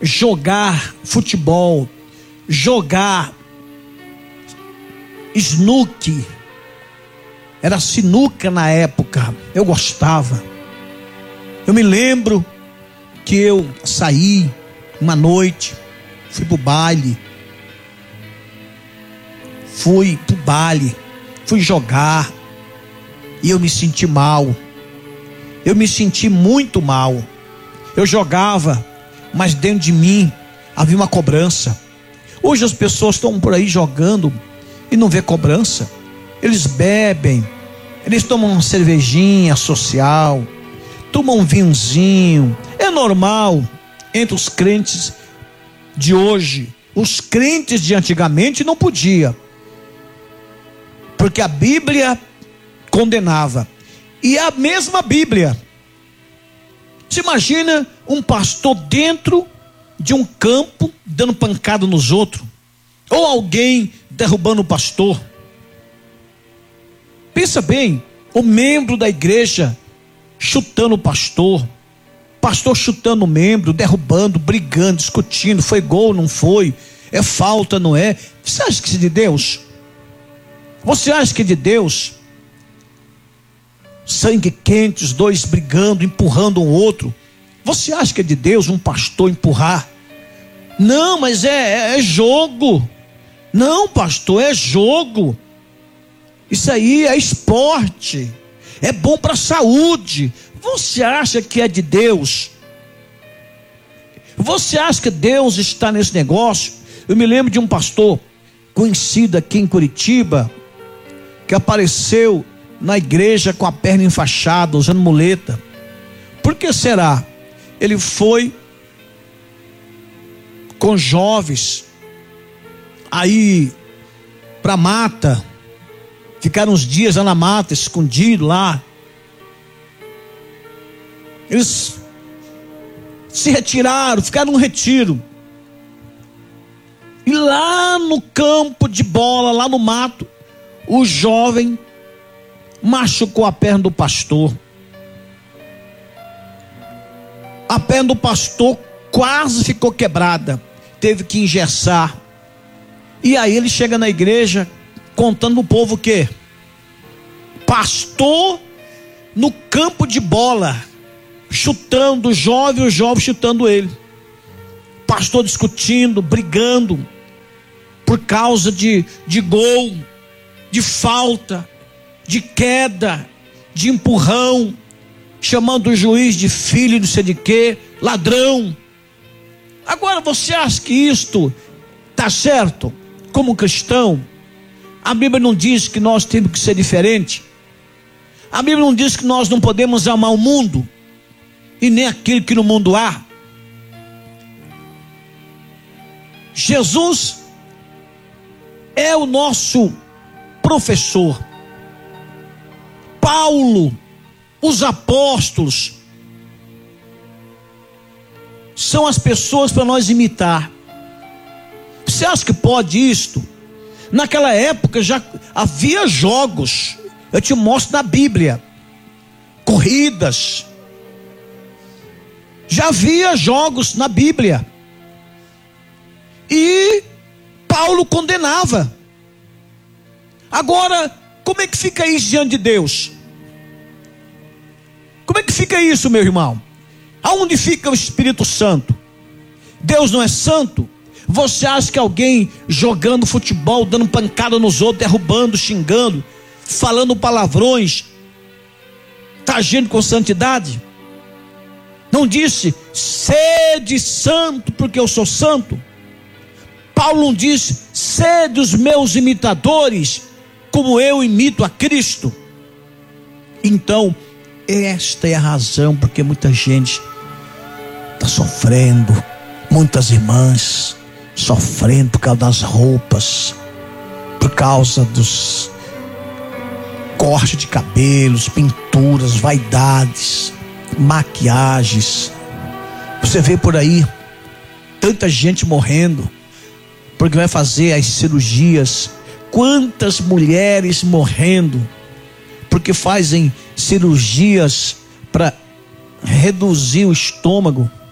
jogar futebol, jogar snooker, era sinuca na época, eu gostava. Eu me lembro que eu saí uma noite, fui pro baile, fui jogar, e eu me senti mal, eu me senti muito mal. Eu jogava, mas dentro de mim havia uma cobrança. Hoje as pessoas estão por aí jogando e não vê cobrança. Eles bebem, eles tomam uma cervejinha social, tomam um vinhozinho. É normal entre os crentes de hoje. Os crentes de antigamente não podia, porque a Bíblia condenava. E a mesma Bíblia, você imagina um pastor dentro de um campo dando pancada nos outros, ou alguém derrubando o pastor. Pensa bem, o membro da igreja chutando o pastor chutando o membro, derrubando, brigando, discutindo, foi gol, não foi, é falta, não é. Você acha que isso é de Deus? Você acha que é de Deus? Sangue quente, os dois brigando, empurrando um outro. Você acha que é de Deus um pastor empurrar? Não, mas é jogo. Não, pastor, é jogo. Isso aí é esporte, é bom para a saúde. Você acha que é de Deus? Você acha que Deus está nesse negócio? Eu me lembro de um pastor conhecido aqui em Curitiba, que apareceu na igreja com a perna enfaixada, usando muleta. Por que será? Ele foi com jovens aí para mata, ficaram uns dias lá na mata, escondido lá. Eles se retiraram, ficaram no retiro. E lá no campo de bola, lá no mato, o jovem machucou a perna do pastor. A perna do pastor quase ficou quebrada, teve que engessar. E aí ele chega na igreja contando pro povo o quê? Pastor no campo de bola, chutando o jovem chutando ele. Pastor discutindo, brigando por causa de gol, de falta, de queda, de empurrão, chamando o juiz de filho, não sei de quê, ladrão. Agora você acha que isto está certo? Como cristão, a Bíblia não diz que nós temos que ser diferente. A Bíblia não diz que nós não podemos amar o mundo e nem aquilo que no mundo há. Jesus é o nosso professor. Paulo, os apóstolos, são as pessoas para nós imitar. Você acha que pode isto? Naquela época já havia jogos, eu te mostro na Bíblia, corridas, já havia jogos na Bíblia, e Paulo condenava. Agora, como é que fica isso diante de Deus? Como é que fica isso, meu irmão? Aonde fica o Espírito Santo? Deus não é santo? Você acha que alguém jogando futebol, dando pancada nos outros, derrubando, xingando, falando palavrões, está agindo com santidade? Não disse, sede santo porque eu sou santo? Paulo não disse, sede os meus imitadores, como eu imito a Cristo? Então, esta é a razão porque muita gente está sofrendo, muitas irmãs sofrendo por causa das roupas, por causa dos cortes de cabelos, pinturas, vaidades, maquiagens. Você vê por aí tanta gente morrendo porque vai fazer as cirurgias. Quantas mulheres morrendo porque fazem cirurgias para reduzir o estômago.